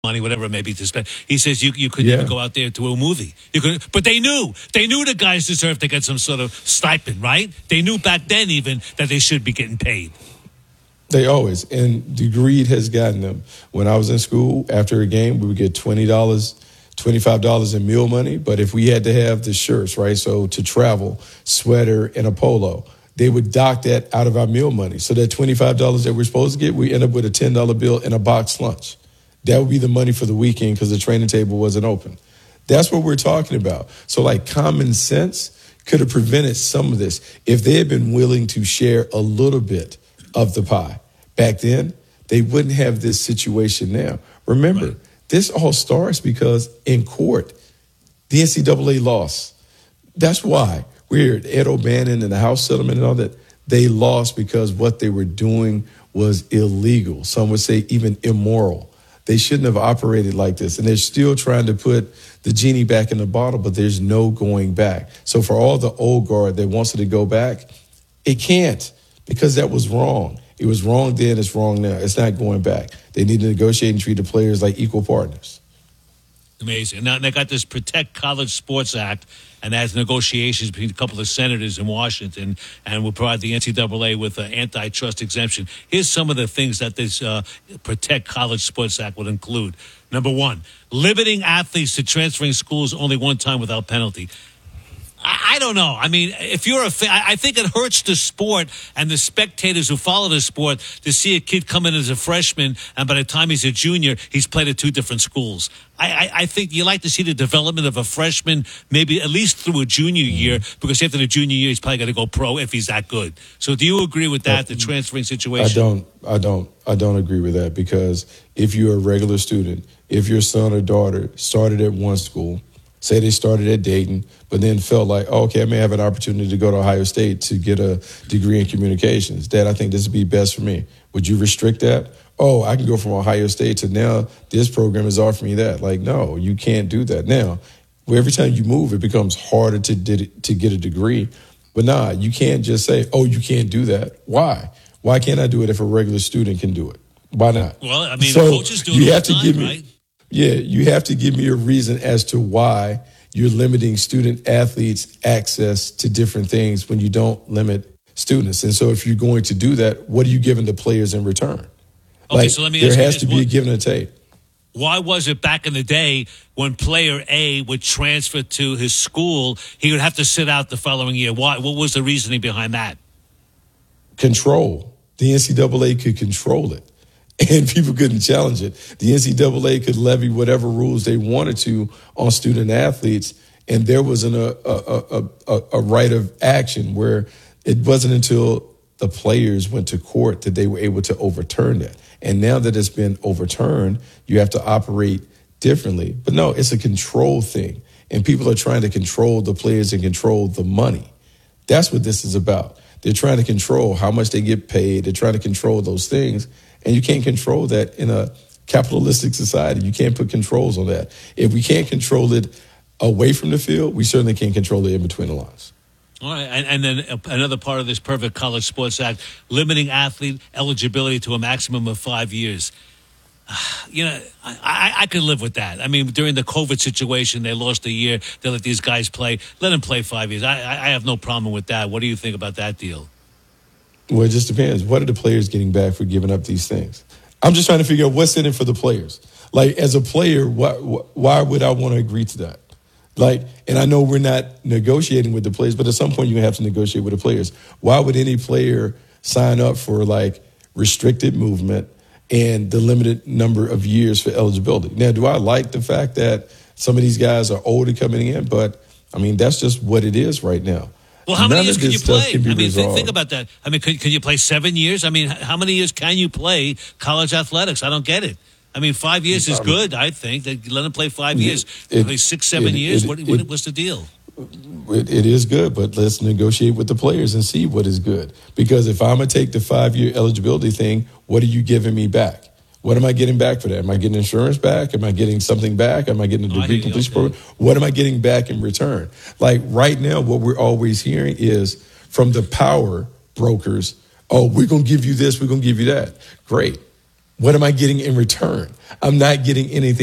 money, whatever it may be, to spend. He says you couldn't even go out there to a movie. You could, but they knew the guys deserved to get some sort of stipend, right? They knew back then even that they should be getting paid. They always, and the greed has gotten them. When I was in school, after a game, we would get $20, $25 in meal money. But if we had to have the shirts, right, so to travel, sweater and a polo, they would dock that out of our meal money. So that $25 that we're supposed to get, we end up with a $10 bill and a box lunch. That would be the money for the weekend because the training table wasn't open. That's what we're talking about. So like common sense could have prevented some of this if they had been willing to share a little bit of the pie. Back then, they wouldn't have this situation now. Remember, this all starts because in court, the NCAA lost. That's why we're at Ed O'Bannon and the House settlement and all that. They lost because what they were doing was illegal. Some would say even immoral. They shouldn't have operated like this. And they're still trying to put the genie back in the bottle, but there's no going back. So for all the old guard that wants it to go back, it can't because that was wrong. It was wrong then, it's wrong now. It's not going back. They need to negotiate and treat the players like equal partners. Amazing. Now they got this Protect College Sports Act, and that's negotiations between a couple of senators in Washington, and will provide the NCAA with an antitrust exemption. Here's some of the things that this Protect College Sports Act would include. Number one, limiting athletes to transferring schools only one time without penalty. I don't know. I mean, if you're a fan, I think it hurts the sport and the spectators who follow the sport to see a kid come in as a freshman, and by the time he's a junior, he's played at two different schools. I think you like to see the development of a freshman, maybe at least through a junior year, because after the junior year, he's probably going to go pro if he's that good. So do you agree with that, the transferring situation? I don't agree with that, because if you're a regular student, if your son or daughter started at one school, say they started at Dayton, but then felt like, oh, okay, I may have an opportunity to go to Ohio State to get a degree in communications. Dad, I think this would be best for me. Would you restrict that? Oh, I can go from Ohio State to now this program is offering me that. Like, no, you can't do that. Now, every time you move, it becomes harder to get a degree. But nah, you can't just say, oh, you can't do that. Why? Why can't I do it if a regular student can do it? Why not? Well, I mean, the coaches do it all the time, right? Yeah, you have to give me a reason as to why you're limiting student athletes' access to different things when you don't limit students. And so if you're going to do that, what are you giving the players in return? Okay, so let me ask you there has to be a give and a take. Why was it back in the day when player A would transfer to his school, he would have to sit out the following year? Why? What was the reasoning behind that? Control. The NCAA could control it, and people couldn't challenge it. The NCAA could levy whatever rules they wanted to on student athletes, and there wasn't a right of action where it wasn't until the players went to court that they were able to overturn that. And now that it's been overturned, you have to operate differently. But no, it's a control thing. And people are trying to control the players and control the money. That's what this is about. They're trying to control how much they get paid. They're trying to control those things. And you can't control that in a capitalistic society. You can't put controls on that. If we can't control it away from the field, we certainly can't control it in between the lines. All right, and then another part of this Perfect College Sports Act, limiting athlete eligibility to a maximum of 5 years. You know, I could live with that. I mean, during the COVID situation, they lost a year. They let these guys play. Let them play 5 years. I have no problem with that. What do you think about that deal? Well, it just depends. What are the players getting back for giving up these things? I'm just trying to figure out what's in it for the players. Like, as a player, why would I want to agree to that? Like, and I know we're not negotiating with the players, but at some point you're going to have to negotiate with the players. Why would any player sign up for, like, restricted movement and the limited number of years for eligibility? Now, do I like the fact that some of these guys are older coming in? But, I mean, that's just what it is right now. Well, how many years can you play? I mean, think about that. I mean, can you play 7 years? I mean, how many years can you play college athletics? I don't get it. I mean, 5 years is good, I think. They let them play 5 years. Play 6, 7 years. What's the deal? It is good, but let's negotiate with the players and see what is good. Because if I'm going to take the 5-year eligibility thing, what are you giving me back? What am I getting back for that? Am I getting insurance back? Am I getting something back? Am I getting a degree completion program? What am I getting back in return? Like right now, what we're always hearing is from the power brokers, oh, we're going to give you this, we're going to give you that. Great. What am I getting in return? I'm not getting anything